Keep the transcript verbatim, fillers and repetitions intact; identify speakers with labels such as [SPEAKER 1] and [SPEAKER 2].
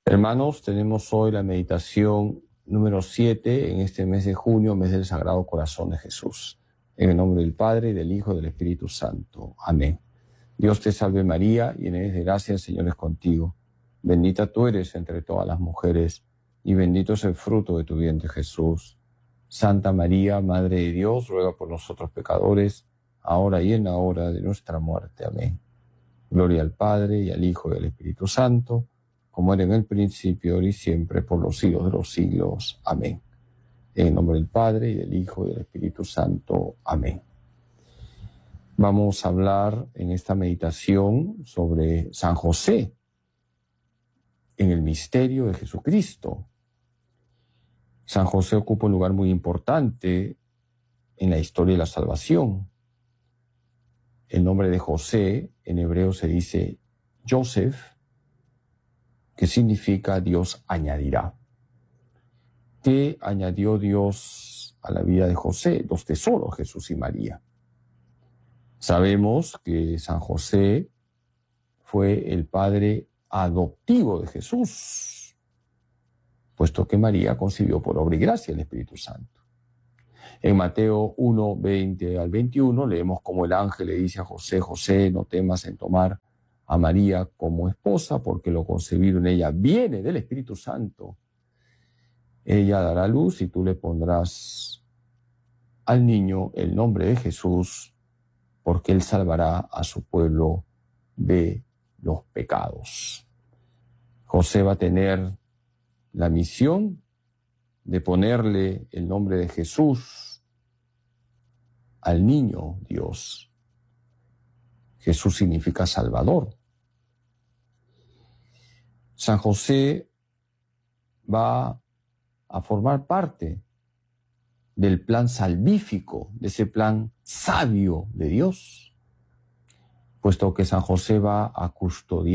[SPEAKER 1] Hermanos, tenemos hoy la meditación número siete en este mes de junio, mes del Sagrado Corazón de Jesús. En el nombre del Padre, y del Hijo, y del Espíritu Santo. Amén. Dios te salve María, llena eres de gracia, el Señor es contigo. Bendita tú eres entre todas las mujeres, y bendito es el fruto de tu vientre Jesús. Santa María, Madre de Dios, ruega por nosotros pecadores, ahora y en la hora de nuestra muerte. Amén. Gloria al Padre, y al Hijo, y al Espíritu Santo, como era en el principio, ahora y siempre, por los siglos de los siglos. Amén. En el nombre del Padre, y del Hijo, y del Espíritu Santo. Amén. Vamos a hablar en esta meditación sobre San José, en el misterio de Jesucristo. San José ocupa un lugar muy importante en la historia de la salvación. El nombre de José en hebreo se dice Joseph, que significa Dios añadirá. ¿Qué añadió Dios a la vida de José? Los tesoros, Jesús y María. Sabemos que San José fue el padre adoptivo de Jesús, puesto que María concibió por obra y gracia del Espíritu Santo. En Mateo uno, veinte al veintiuno leemos cómo el ángel le dice a José: José, no temas en tomar a María como esposa, porque lo concebido en ella viene del Espíritu Santo. Ella dará luz y tú le pondrás al niño el nombre de Jesús, porque él salvará a su pueblo de los pecados. José va a tener la misión de ponerle el nombre de Jesús al niño Dios. Jesús significa Salvador. San José va a formar parte del plan salvífico, de ese plan sabio de Dios, puesto que San José va a custodiar